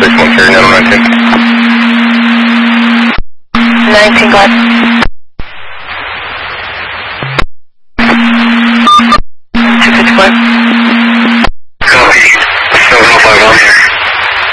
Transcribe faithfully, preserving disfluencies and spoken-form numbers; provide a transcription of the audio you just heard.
six one carry, now nineteen. nineteen, go ahead. two fifty-four.